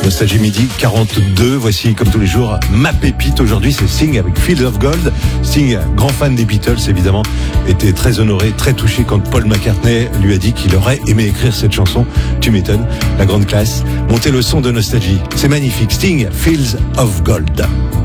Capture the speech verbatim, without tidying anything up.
Nostalgie Midi quarante-deux, voici comme tous les jours ma pépite. Aujourd'hui c'est Sting avec Fields of Gold. Sting, grand fan des Beatles évidemment, était très honoré, très touché quand Paul McCartney lui a dit qu'il aurait aimé écrire cette chanson. Tu m'étonnes, la grande classe. Montez le son de Nostalgie, c'est magnifique. Sting, Fields of Gold.